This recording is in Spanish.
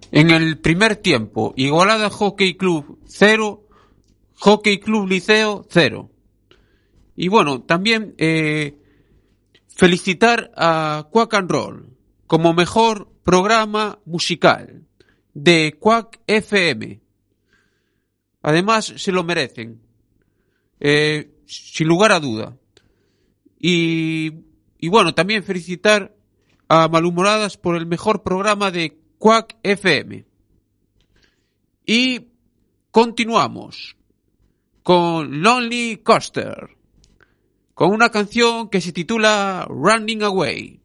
En el primer tiempo, Igualada Hockey Club 0, Hockey Club Liceo 0. Y bueno, también felicitar a Quack and Roll como mejor programa musical de Quack FM. Además, se lo merecen, sin lugar a duda. Y bueno, también felicitar a Malhumoradas por el mejor programa de Quack FM. Y continuamos con Lonely Coaster, con una canción que se titula Running Away.